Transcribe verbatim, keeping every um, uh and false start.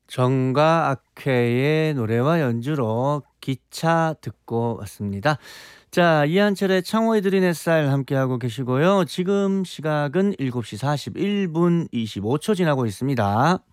정과 악회의 노래와 연주로 기차 듣고 왔습니다. 자, 이한철의 창호의 들린 햇살 함께하고 계시고요. 지금 시각은 일곱 시 사십일 분 이십오 초 지나고 있습니다.